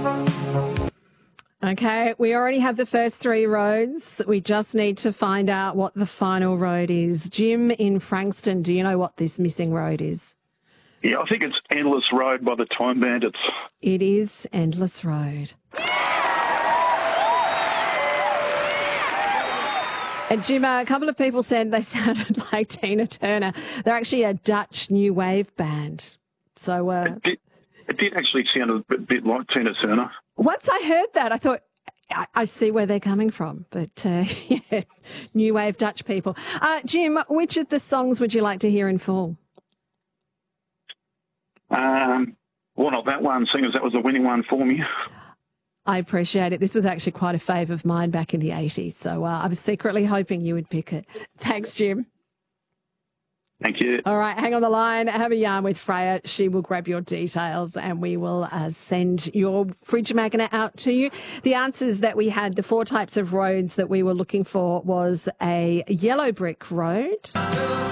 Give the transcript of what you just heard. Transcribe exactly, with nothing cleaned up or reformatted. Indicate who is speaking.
Speaker 1: Okay, we already have the first three roads. We just need to find out what the final road is. Jim in Frankston, do you know what this missing road is?
Speaker 2: Yeah, I think it's Endless Road by the Time Bandits.
Speaker 1: It is Endless Road. And Jim, a couple of people said they sounded like Tina Turner. They're actually a Dutch new wave band. So uh,
Speaker 2: It did, it did actually sound a bit, bit like Tina Turner.
Speaker 1: Once I heard that, I thought, I, I see where they're coming from. But, uh, yeah, new wave Dutch people. Uh, Jim, which of the songs would you like to hear in full?
Speaker 2: Um, well, not that one, seeing as that was the winning one for me.
Speaker 1: I appreciate it. This was actually quite a fave of mine back in the eighties. So uh, I was secretly hoping you would pick it. Thanks, Jim.
Speaker 2: Thank you.
Speaker 1: All right, hang on the line. Have a yarn with Freya. She will grab your details and we will uh, send your fridge magnet out to you. The answers that we had, the four types of roads that we were looking for was a yellow brick road.